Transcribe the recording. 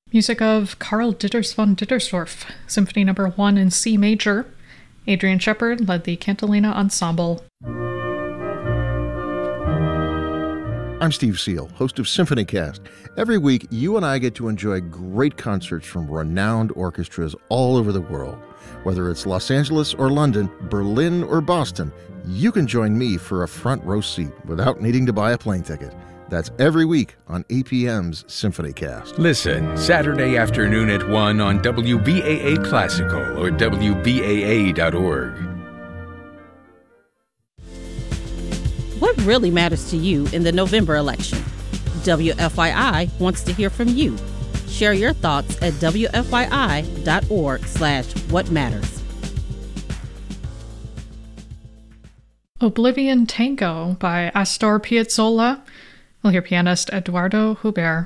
Music of Karl Ditters von Dittersdorf, Symphony No. 1 in C major. Adrian Shepard led the Cantilena Ensemble. I'm Steve Seal, host of SymphonyCast. Every week, you and I get to enjoy great concerts from renowned orchestras all over the world. Whether it's Los Angeles or London, Berlin or Boston, you can join me for a front row seat without needing to buy a plane ticket. That's every week on APM's SymphonyCast. Listen Saturday afternoon at 1 on WBAA Classical or WBAA.org. What really matters to you in the November election? WFYI wants to hear from you. Share your thoughts at WFYI.org/whatmatters. Oblivion Tango by Astor Piazzolla. We'll hear pianist Eduardo Huber.